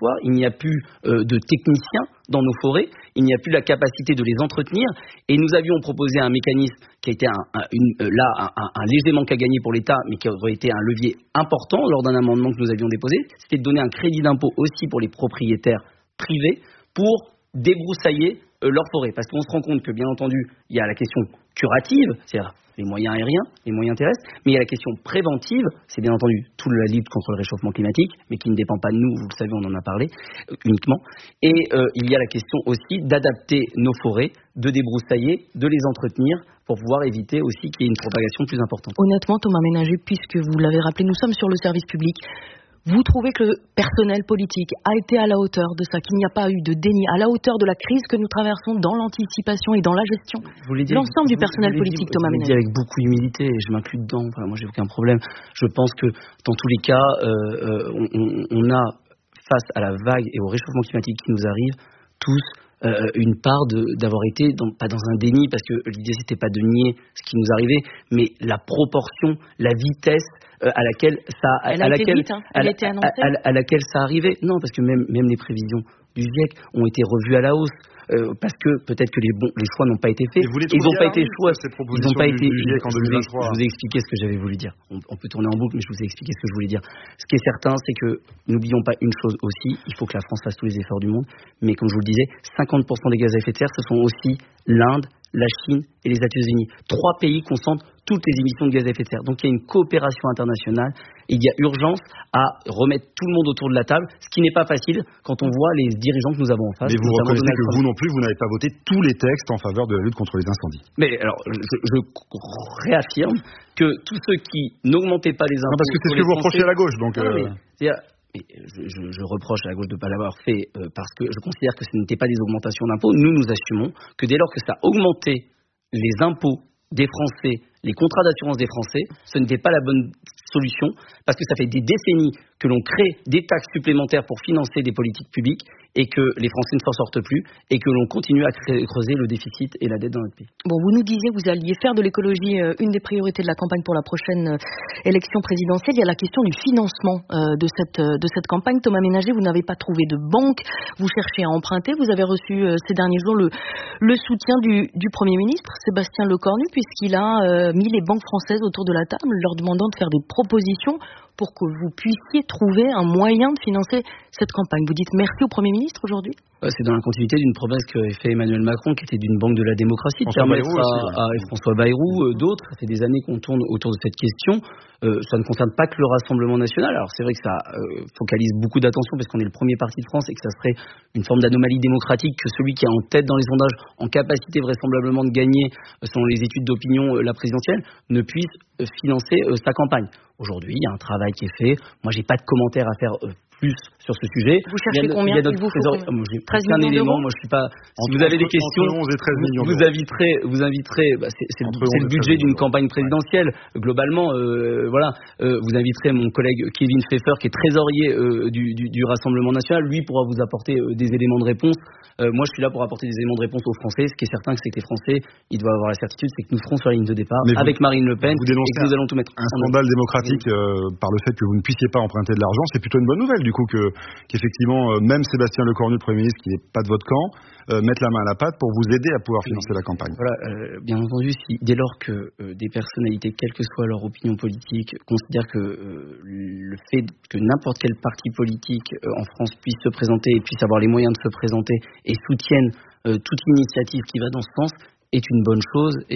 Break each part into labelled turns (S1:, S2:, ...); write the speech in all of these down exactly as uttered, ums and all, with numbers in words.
S1: territoire, il n'y a plus euh, de techniciens dans nos forêts, il n'y a plus la capacité de les entretenir, et nous avions proposé un mécanisme qui a été un, un, une, euh, là un, un, un léger manque à gagner pour l'État, mais qui aurait été un levier important lors d'un amendement que nous avions déposé, c'était de donner un crédit d'impôt aussi pour les propriétaires privés pour débroussailler euh, leurs forêts. Parce qu'on se rend compte que, bien entendu, il y a la question curative, c'est-à-dire les moyens aériens, les moyens terrestres, mais il y a la question préventive, c'est bien entendu toute la lutte contre le réchauffement climatique, mais qui ne dépend pas de nous, vous le savez, on en a parlé euh, uniquement. Et euh, il y a la question aussi d'adapter nos forêts, de débroussailler, de les entretenir pour pouvoir éviter aussi qu'il y ait une propagation plus importante.
S2: Honnêtement, Thomas Ménager, puisque vous l'avez rappelé, nous sommes sur le service public. Vous trouvez que le personnel politique a été à la hauteur de ça, qu'il n'y a pas eu de déni, à la hauteur de la crise que nous traversons dans l'anticipation et dans la gestion? L'ensemble du personnel politique, Thomas Ménager.
S1: Je vous l'ai dit avec beaucoup d'humilité, et je m'inclus dedans, enfin, moi j'ai aucun problème. Je pense que dans tous les cas, euh, euh, on, on a, face à la vague et au réchauffement climatique qui nous arrive, tous euh, une part de, d'avoir été, dans, pas dans un déni, parce que l'idée c'était pas de nier ce qui nous arrivait, mais la proportion, la vitesse euh, à laquelle ça, à,
S2: Elle a
S1: à
S2: été
S1: laquelle,
S2: vite, hein. Elle
S1: à,
S2: a été
S1: à,
S2: annoncée.
S1: à, à, à laquelle ça arrivait. Non, parce que même, même les prévisions du GIEC ont été revues à la hausse. Euh, parce que peut-être que les, bons, les choix n'ont pas été faits.
S3: Ils
S1: n'ont pas été choix.
S3: Ils n'ont pas été. Du GIEC en deux mille vingt-trois.
S1: Je vous ai expliqué ce que j'avais voulu dire. On, on peut tourner en boucle, mais je vous ai expliqué ce que je voulais dire. Ce qui est certain, c'est que n'oublions pas une chose aussi. Il faut que la France fasse tous les efforts du monde. Mais comme je vous le disais, cinquante pour cent des gaz à effet de serre, ce sont aussi l'Inde, la Chine et les États-Unis. Trois pays concentrent toutes les émissions de gaz à effet de serre. Donc il y a une coopération internationale. Et il y a urgence à remettre tout le monde autour de la table, ce qui n'est pas facile quand on voit les dirigeants que nous avons en face.
S3: Mais vous reconnaissez que vous non plus, vous n'avez pas voté tous les textes en faveur de la lutte contre les incendies.
S1: Mais alors, je, je réaffirme que tous ceux qui n'augmentaient pas les impôts...
S3: Non, parce que c'est ce que vous reprochez à la gauche, donc...
S1: Non,
S3: euh...
S1: mais, c'est-à-dire, je, je, je reproche à la gauche de ne pas l'avoir fait euh, parce que je considère que ce n'était pas des augmentations d'impôts. Nous, nous assumons que dès lors que ça augmentait les impôts des Français, les contrats d'assurance des Français, ce n'était pas la bonne solution, parce que ça fait des décennies que l'on crée des taxes supplémentaires pour financer des politiques publiques et que les Français ne s'en sortent plus et que l'on continue à creuser le déficit et la dette dans notre pays.
S2: Bon, vous nous disiez que vous alliez faire de l'écologie euh, une des priorités de la campagne pour la prochaine euh, élection présidentielle. Il y a la question du financement euh, de cette euh, de cette campagne. Thomas Ménager, vous n'avez pas trouvé de banque, vous cherchez à emprunter. Vous avez reçu euh, ces derniers jours le le soutien du, du Premier ministre Sébastien Lecornu, puisqu'il a euh, mis les banques françaises autour de la table, leur demandant de faire des propositions pour que vous puissiez trouver un moyen de financer cette campagne. Vous dites merci au Premier ministre aujourd'hui ?
S1: C'est dans la continuité d'une promesse qu'avait fait Emmanuel Macron, qui était d'une banque de la démocratie,
S3: François
S1: de permettre
S3: Bayrou
S1: à,
S3: aussi,
S1: à, à François Bayrou, euh, d'autres. Ça fait des années qu'on tourne autour de cette question. Euh, ça ne concerne pas que le Rassemblement national. Alors c'est vrai que ça euh, focalise beaucoup d'attention parce qu'on est le premier parti de France et que ça serait une forme d'anomalie démocratique que celui qui est en tête dans les sondages, en capacité vraisemblablement de gagner, euh, selon les études d'opinion, euh, la présidentielle, ne puisse euh, financer euh, sa campagne. Aujourd'hui, il y a un travail qui est fait. Moi, j'ai pas de commentaires à faire euh, plus sur ce sujet.
S2: Vous cherchez
S1: il y a,
S2: combien
S1: il y a notre
S2: il vous faut
S1: trésor...
S2: combien
S1: Moi, j'ai
S2: treize
S1: aucun
S2: millions
S1: élément.
S2: d'euros.
S1: Moi, je suis pas. Si
S3: entre,
S1: vous avez des
S3: entre,
S1: questions,
S3: entre onze et treize millions
S1: vous
S3: d'euros.
S1: inviterez, vous inviterez. Bah, c'est c'est, le, c'est le budget d'une
S3: d'euros.
S1: campagne présidentielle. Globalement, euh, voilà. Euh, vous inviterez mon collègue Kevin Pfeffer, qui est trésorier euh, du, du, du Rassemblement national. Lui pourra vous apporter euh, des éléments de réponse. Euh, moi, je suis là pour apporter des éléments de réponse aux Français. Ce qui est certain, c'est que les Français, ils doivent avoir la certitude, c'est que nous serons sur la ligne de départ
S3: Mais
S1: avec
S3: vous,
S1: Marine Le Pen
S3: vous
S1: et que nous allons tout mettre.
S3: Un scandale démocratique euh, par le fait que vous ne puissiez pas emprunter de l'argent, c'est plutôt une bonne nouvelle du coup que qu'effectivement euh, même Sébastien Lecornu, le Premier ministre, qui n'est pas de votre camp, euh, mette la main à la pâte pour vous aider à pouvoir financer la campagne.
S1: Voilà, euh, bien entendu, si dès lors que euh, des personnalités, quelle que soit leur opinion politique, considèrent que euh, le fait que n'importe quel parti politique euh, en France puisse se présenter et puisse avoir les moyens de se présenter et soutiennent euh, toute initiative qui va dans ce sens, est une bonne chose et,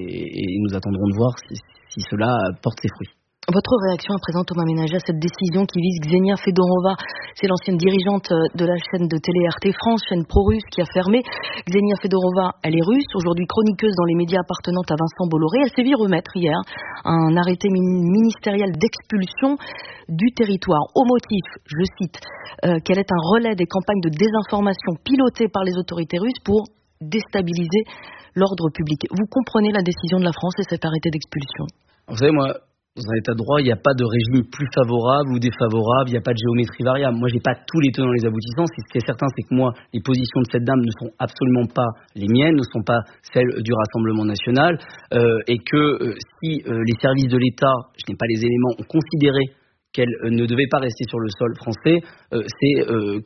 S1: et nous attendrons de voir si, si cela porte ses fruits.
S2: Votre réaction à présent, Thomas Ménager, à cette décision qui vise Ksenia Fedorova, c'est l'ancienne dirigeante de la chaîne de télé R T France, chaîne pro-russe qui a fermé. Ksenia Fedorova, elle est russe, aujourd'hui chroniqueuse dans les médias appartenant à Vincent Bolloré. Elle s'est vue remettre hier un arrêté ministériel d'expulsion du territoire au motif, je cite, euh, qu'elle est un relais des campagnes de désinformation pilotées par les autorités russes pour déstabiliser l'ordre public. Vous comprenez la décision de la France et cet arrêté d'expulsion ?
S1: Vous savez, moi, dans un état de droit, il n'y a pas de régime plus favorable ou défavorable, il n'y a pas de géométrie variable. Moi, je n'ai pas tous les tenants et les aboutissants. Ce qui est certain, c'est que moi, les positions de cette dame ne sont absolument pas les miennes, ne sont pas celles du Rassemblement national, euh, et que euh, si euh, les services de l'État, je n'ai pas les éléments, ont considéré qu'elle euh, ne devait pas rester sur le sol français, euh, c'est euh,